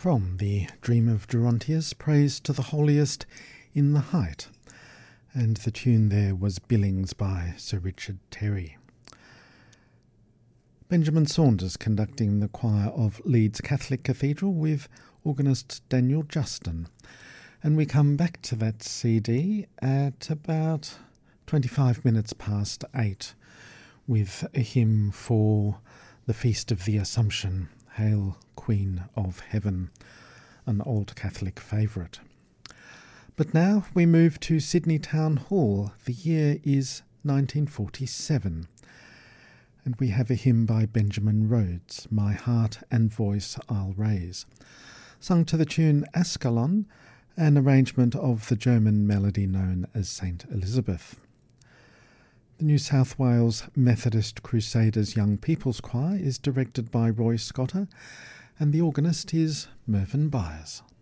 From the Dream of Gerontius, Praise to the Holiest in the Height, and the tune there was Billings by Sir Richard Terry. Benjamin Saunders conducting the choir of Leeds Catholic Cathedral with organist Daniel Justin. And we come back to that CD at about 25 minutes past 8 with a hymn for the Feast of the Assumption, Hail Queen of Heaven, an old Catholic favourite. But now we move to Sydney Town Hall. The year is 1947. And we have a hymn by Benjamin Rhodes, My Heart and Voice I'll Raise, sung to the tune Ascalon, an arrangement of the German melody known as St. Elizabeth. The New South Wales Methodist Crusaders Young People's Choir is directed by Roy Scotter, and the organist is Mervyn Byers.